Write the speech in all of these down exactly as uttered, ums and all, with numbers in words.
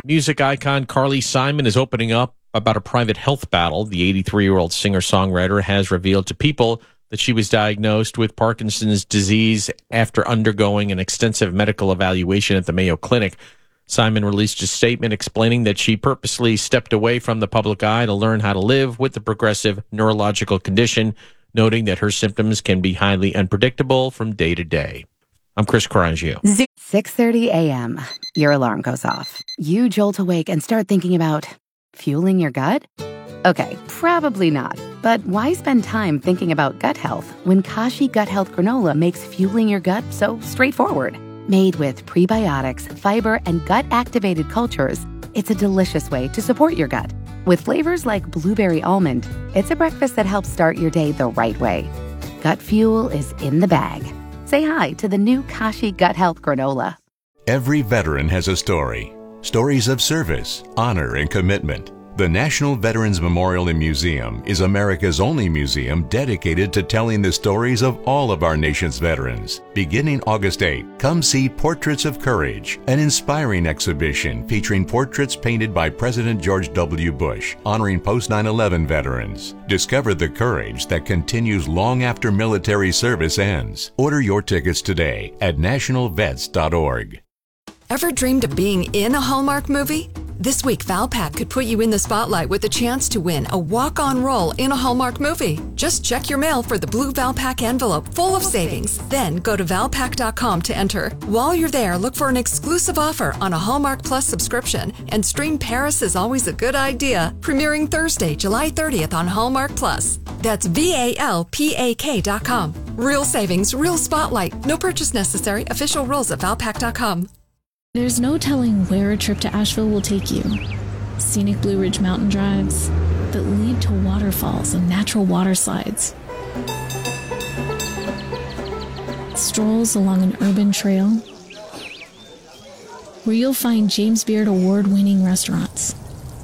Music icon Carly Simon is opening up about a private health battle. The eighty-three-year-old singer-songwriter has revealed to People that she was diagnosed with Parkinson's disease after undergoing an extensive medical evaluation at the Mayo Clinic. Simon released a statement explaining that she purposely stepped away from the public eye to learn how to live with the progressive neurological condition, noting that her symptoms can be highly unpredictable from day to day. I'm Chris Carangio. six thirty a.m. Your alarm goes off. You jolt awake and start thinking about fueling your gut? Okay, probably not. But why spend time thinking about gut health when Kashi Gut Health Granola makes fueling your gut so straightforward? Made with prebiotics, fiber, and gut-activated cultures, it's a delicious way to support your gut. With flavors like blueberry almond, it's a breakfast that helps start your day the right way. Gut fuel is in the bag. Say hi to the new Kashi Gut Health Granola. Every veteran has a story. Stories of service, honor, and commitment. The National Veterans Memorial and Museum is America's only museum dedicated to telling the stories of all of our nation's veterans. Beginning August eighth, come see Portraits of Courage, an inspiring exhibition featuring portraits painted by President George W. Bush, honoring post nine eleven veterans. Discover the courage that continues long after military service ends. Order your tickets today at national vets dot org. Ever dreamed of being in a Hallmark movie? This week, Valpak could put you in the spotlight with a chance to win a walk-on role in a Hallmark movie. Just check your mail for the blue Valpak envelope full of savings. Then go to valpak dot com to enter. While you're there, look for an exclusive offer on a Hallmark Plus subscription and stream Paris is Always a Good Idea, premiering Thursday, July thirtieth on Hallmark Plus. That's V A L P A K dot com. Real savings, real spotlight. No purchase necessary. Official rules at valpak dot com. There's no telling where a trip to Asheville will take you. Scenic Blue Ridge mountain drives that lead to waterfalls and natural water slides. Strolls along an urban trail where you'll find James Beard award-winning restaurants.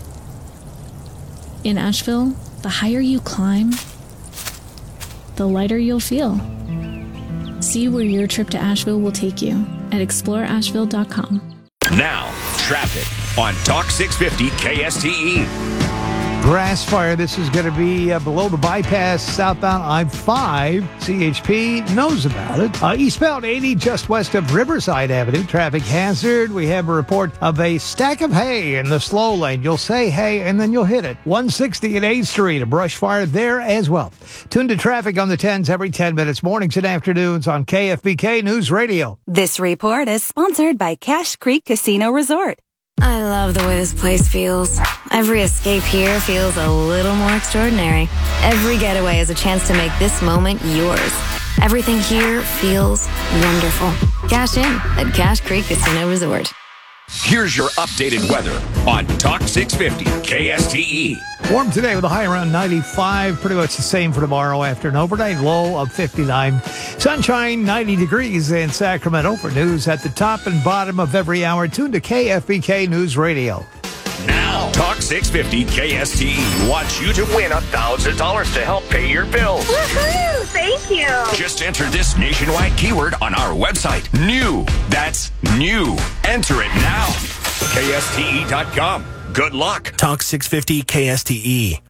In Asheville, the higher you climb, the lighter you'll feel. See where your trip to Asheville will take you at explore asheville dot com. Now, traffic on Talk six fifty K S T E. Grass fire. This is going to be uh, below the bypass, southbound I five. C H P knows about it. Uh, eastbound eighty, just west of Riverside Avenue. Traffic hazard. We have a report of a stack of hay in the slow lane. You'll say hay, and then you'll hit it. one sixty at eighth Street. A brush fire there as well. Tune to traffic on the tens every ten minutes, mornings and afternoons on K F B K News Radio. This report is sponsored by Cache Creek Casino Resort. I love the way this place feels. Every escape here feels a little more extraordinary. Every getaway is a chance to make this moment yours. Everything here feels wonderful. Cash in at Cache Creek Casino Resort. Here's your updated weather on Talk six fifty K S T E. Warm today with a high around ninety-five. Pretty much the same for tomorrow after an overnight low of fifty-nine. Sunshine, ninety degrees in Sacramento. For news at the top and bottom of every hour, tune to K F B K News Radio. Now, Talk six fifty K S T E wants you to win one thousand dollars to help pay your bills. Woohoo! Thank you. Just enter this nationwide keyword on our website. New. That's new. Enter it now. K S T E dot com. Good luck. Talk six fifty K S T E.